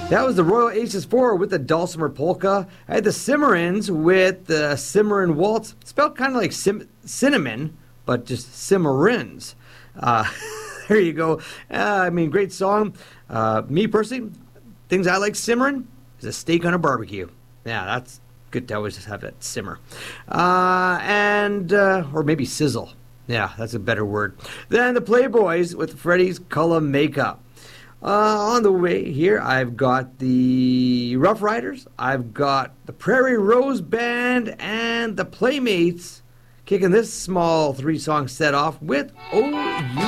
That was the Royal Aces 4 with the Dulcimer Polka. I had the Cimarrons with the Cimarron Waltz, spelled kind of like cinnamon, but just Cimarrons. There you go. Great song. Me personally, things I like simmering is a steak on a barbecue. Yeah, that's good to always have that simmer. Or maybe sizzle. Yeah, that's a better word. Then the Playboys with Freddie's Color Makeup. On the way here, I've got the Rough Riders, I've got the Prairie Rose Band, and the Playmates kicking this small 3-song set off with Oh You